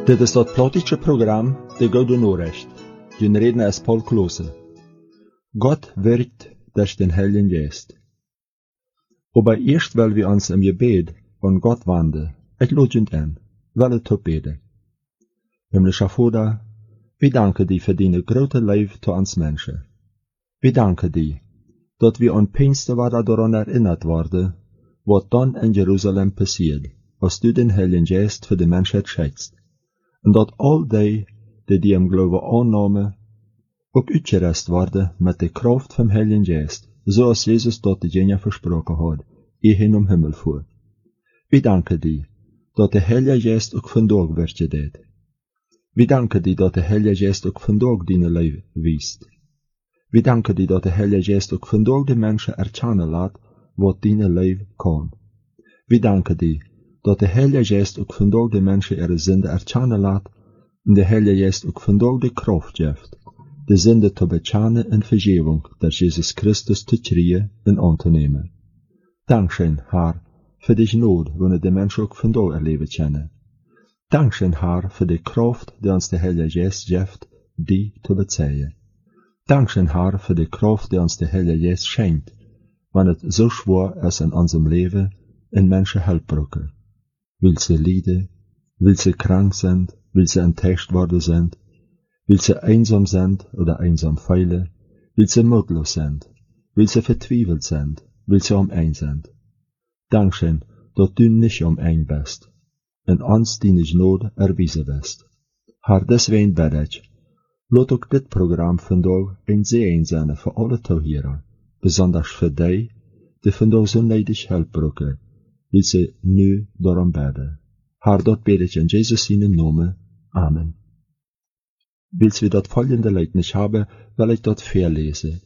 Dit is dat plotische program De Goede Noorrecht. Die reden is Paul Klose. Gott wirkt durch den Heiligen Geist. Aber erst weil wir uns im Gebet an Gott wenden, et lodgend an, weil het op beden. Himmlischer Vater, wir danken dir für deine grote Liebe zu uns Menschen. Wir danken dir, dass wir an Pfingsten daran erinnert worden, was dann in Jerusalem passiert, als du den Heiligen Geist für die Menschheit schenkst. En dat al die im Glauben aannamen, ook uitgerust worden met de kracht vom Heiligen Geist, zoals Jesus dat de Jenja versproken had, ehe om Himmel voer. Wir danken dir, dat de Heilige Geist ook vandaag werkje deed. Wir danken dir, dat de Heilige Geist ook vandaag diene leven wiest. Wir danken dir, dat de Heilige Geist ook vandaag de mensen erkennen laat, wat diene leven kan. Wir danken dir, dat de Heilige Geest ook vandaag de mensen ihre Sünde erkennen laat, en de Heilige Geest ook vandaag de kracht geeft, de Sünde te bekennen en Vergebung durch Jesus Christus te kriegen en aan te nemen. Dankschön, Herr, für die Gnade, wanneer de mensen ook vandaag erleben können. Dankschön, Herr, für die Kraft, die uns de Heilige Geest geeft, die te bezeihen. Dankschön, Herr, für die Kraft, die uns de Heilige Geest schenkt, wanneer het so schwer ist in unserem Leben, in Menschen Hilfe brauchen. Will sie leiden, will sie krank sind, will sie enttäuscht worden sind, will sie einsam sind oder einsam feilen, will sie mutlos sind, will sie vertwiebelt sind, will sie ein sind. Dankschön, dass du nicht ein bist, en uns deine Gnade erwiesen bist. Herr, deswegen bete ich, laat ook dit Programm vandaag een Segen zijn voor alle Toehörer, besonders für die, die vandaag so neidig Hilfe brauchen, will sie nu darum beten. Herr, dat bete ich in Jesus seinem Namen. Amen. Willst wir dat folgende Leid nicht haben, weil ich dort verlese.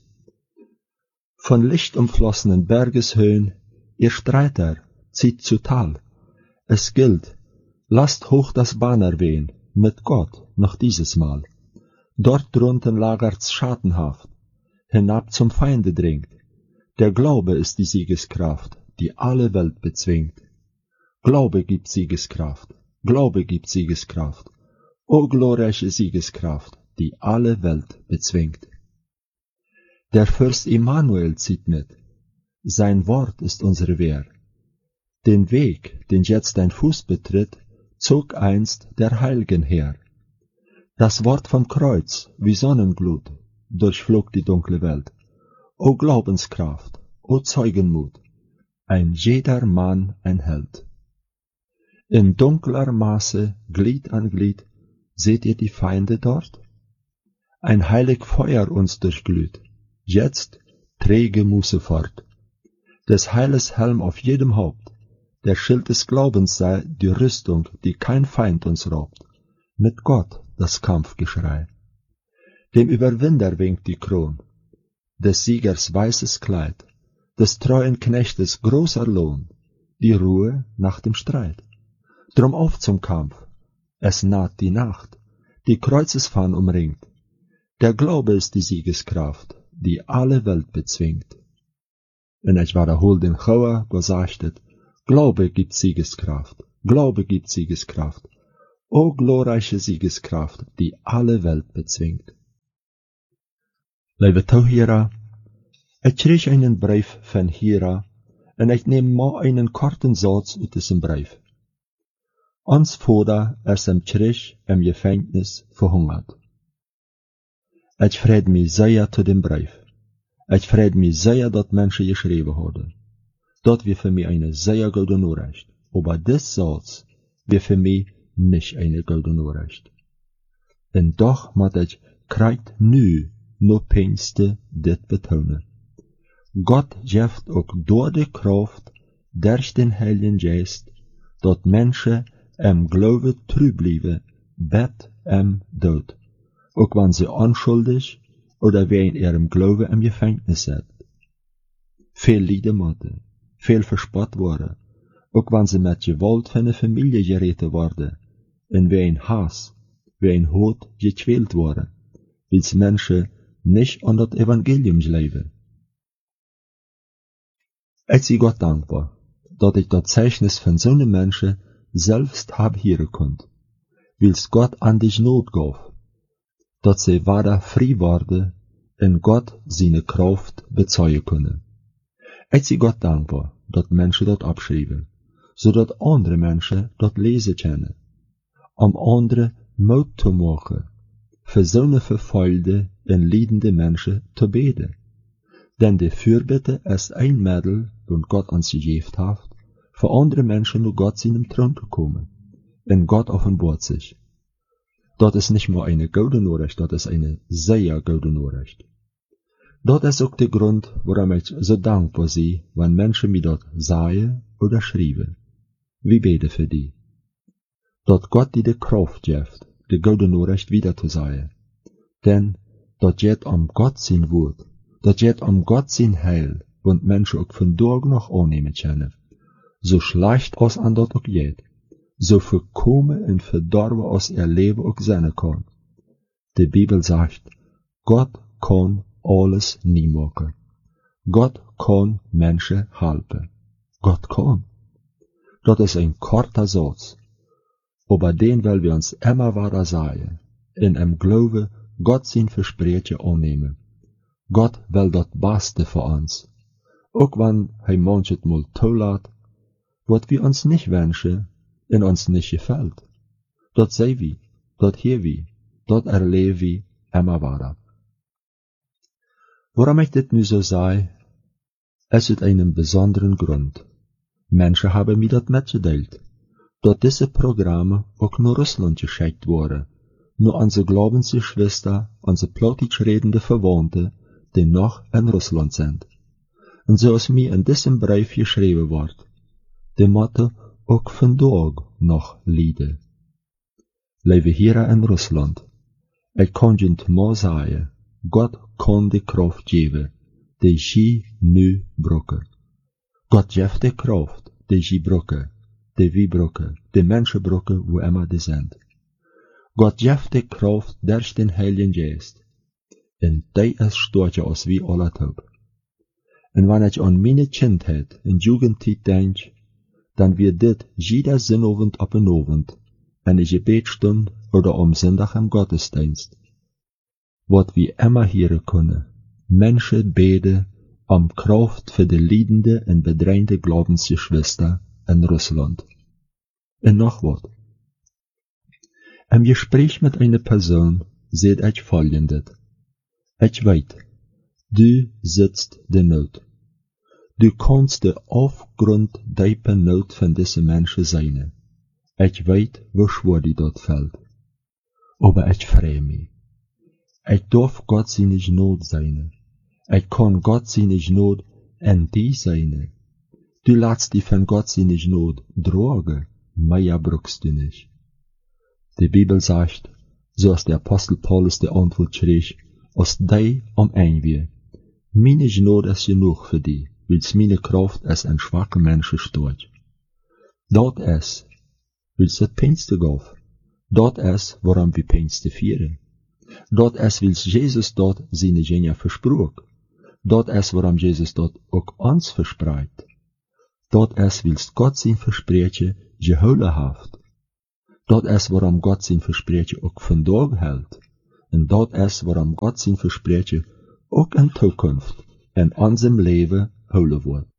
Von Licht umflossenen Bergeshöhen, ihr Streiter, zieht zu Tal. Es gilt, lasst hoch das Banner wehen, mit Gott noch dieses Mal. Dort drunten lagert's schadenhaft, hinab zum Feinde dringt. Der Glaube ist die Siegeskraft, die alle Welt bezwingt. Glaube gibt Siegeskraft, Glaube gibt Siegeskraft, o glorreiche Siegeskraft, die alle Welt bezwingt. Der Fürst Immanuel zieht mit, sein Wort ist unsere Wehr. Den Weg, den jetzt dein Fuß betritt, zog einst der Heilgen her. Das Wort vom Kreuz, wie Sonnenglut, durchflog die dunkle Welt. O Glaubenskraft, o Zeugenmut, ein jeder Mann ein Held. In dunkler Maße, Glied an Glied, seht ihr die Feinde dort? Ein heilig Feuer uns durchglüht, jetzt träge Muße fort. Des Heiles Helm auf jedem Haupt, der Schild des Glaubens sei die Rüstung, die kein Feind uns raubt, mit Gott das Kampfgeschrei. Dem Überwinder winkt die Kron, des Siegers weißes Kleid, des treuen Knechtes großer Lohn, die Ruhe nach dem Streit. Drum auf zum Kampf, es naht die Nacht, die Kreuzesfahne umringt. Der Glaube ist die Siegeskraft, die alle Welt bezwingt. En ich wiederhol den Chauer gesagt, Glaube gibt Siegeskraft, Glaube gibt Siegeskraft, o glorreiche Siegeskraft, die alle Welt bezwingt. Liebe Toehörer, ich krieg einen Brief von Hira, en ich nehm mal einen korten Satz aus diesem Brief. Ons Vater ist im Krieg im Gefängnis verhungert. Ich freut mich sehr zu dem Brief. Ich freut mich sehr, dass Menschen geschrieben haben. Das wäre für mich eine sehr gute Nachricht. Aber das Satz wäre für mich nicht eine gute Nachricht. Und doch muss ich gerade nu noch Pfingsten dit betonen. Gott gibt auch durch die Kraft, durch den Heiligen Geist, dass Menschen im Glaube treu bleiben, bet Dood, auch wenn sie unschuldig oder wegen ihrem Glaube im Gefängnis sind. Viel Leiden mussten, viel verspott worden, auch wenn sie mit Gewalt von der Familie gerettet worden, und wegen Hass, wegen Haat gequält worden, weil sie Menschen nicht an das Evangelium leben. Ich bin Gott dankbar, dass ich das Zeichnis von so einem Menschen selbst hab hören konnte. wils God an dich Not gaf, dat sie wada frei worden en God seine Kraft bezeugen kunnen. Ik zie God dankbaar dat mensen dat abschrijven, zodat andere mensen dat lezen kunnen, om anderen moed te maken, voor zo'n vervuilde en liedende mensen te beden. Denn de Fürbitte ist ein Mittel, dat God ons gegeven heeft, voor andere mensen naar God seinem Thron te komen, en God offenbart sich. Dat is nicht nur eine gute Nachricht, dat is eine sehr gute Nachricht. Dat is ook de grund waarom ik zo dankbaar zie, wenn Menschen mir dat sagen oder schreiben. Wie bete für die. Dat Gott die de Kraft geeft, de gute Nachricht wieder zu sagen. Denn dat geht om Gott sein Wort, dat geht om Gott sein Heil, und Menschen ook vandaag noch annehmen können. So schlecht als an dat ook geht, so verkommen en verdorben als Leben ook zijn kan. De Bibel sagt, Gott kann alles nie machen. Gott kann Menschen helpen. Gott kann. Dat is een korter Satz, aber den will wir uns immer weiter sagen, in em Glauben Gott sein Versprechen annehmen. Gott will dat Beste für uns, auch wenn manchet mal zulässt, wat wir uns nicht wünschen, in uns nicht gefällt. Dat sei wie, dat hier wie, dat erleben wir immer weiter. Warum ich dit nu so sei, es hat einen besonderen Grund. Menschen haben mir dat mitgeteilt, dat diese Programme auch nach Russland geschickt wurden, nur unsere Glaubensgeschwister, unsere plattdeutsch redende Verwandte, die noch in Russland sind. Und so ist mir in diesem Brief geschrieben wird, die Motto auch vandaag noch lieden. Lebe hier in Russland. Ich kann jent mal sagen, Gott kann die Kraft geben, die sie nu brauchen. Gott geeft die Kraft, die sie brauchen, die wir brauchen, die Menschen brauchen, wo immer die sind. Gott geeft die Kraft durch den Heiligen Geist. En die ist stärker als wir alle taub. Und wenn ich an meine Kindheit und Jugendzeit denk, dann wird dit jeder Sinnabend op een Abend, eine Gebetsstunde oder am Sonntag im Gottesdienst. Wat wir immer hören können, Menschen beten um Kraft für die liedende und bedrängte Glaubensgeschwister in Russland. Und noch wat. Im Gespräch mit einer Person seht ich Folgendes. Ich weiß, du sitzt de Not. Du kannst de aufgrunddiepe Not von diesen Menschen sein. Ich weiß, wo schwer die dort fällt. Aber ich freue mich. Ich darf Gott seine Not sein. Ich kann Gott seine Not in die sein. Du lässt die von Gott seine Not tragen, mehr brauchst du nicht. Die Bibel sagt, so als der Apostel Paulus die Antwort schrieb, als die ein wir. Meine Not ist genug für die, wils meine Kraft als ein schwacher Mensch steht. Dat ist, wils het pijnste gaf. Dat ist, woran wir pijnste vieren. Dat ist, wils Jesus dort seine Genia versprach. Dat ist, woran Jesus dort auch uns verspreit. Dat ist, wils Gott sein Versprechen gehouden heeft. Dat is waarom God zijn Versprechen ook vandaag hält. En dat is waarom God zijn Versprechen ook in Zukunft in unserem Leben houden wordt.